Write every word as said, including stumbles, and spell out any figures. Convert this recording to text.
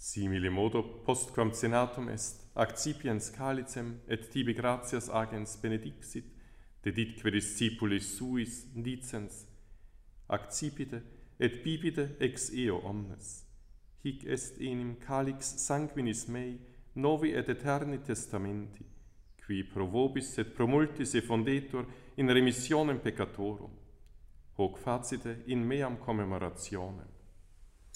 Simile modo postquam senatum est, accipiens calicem et tibi gratias agens benedixit, deditque discipulis suis dicens, accipite et bibite ex eo omnes. Hic est enim calix sanguinis mei, novi et eterni testamenti, qui pro vobis et pro multis effondetur in remissionem peccatorum. Hoc facite in meam commemorationem.